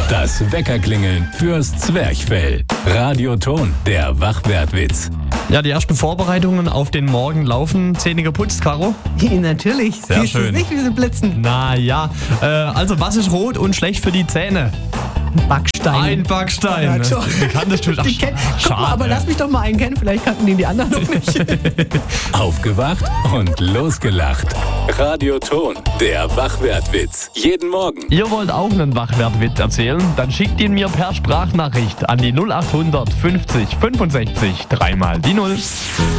Das Weckerklingeln fürs Zwerchfell. Radioton, der Wachwertwitz. Ja, die ersten Vorbereitungen auf den Morgen laufen. Zähne geputzt, Caro? Natürlich. Sehr Siehst du schön. nicht, wie sie blitzen? Na ja. Also, was ist rot und schlecht für die Zähne? Backstein. Ein Backstein. Ja, schon. Wie kanntest du das? Guck mal, aber lass mich doch mal einen kennen. Vielleicht kannten den die anderen noch nicht. Aufgewacht und losgelacht. Radioton, der Wachwertwitz. Jeden Morgen. Ihr wollt auch einen Wachwertwitz erzählen? Dann schickt ihn mir per Sprachnachricht an die 0800 50 65 3 mal die 0.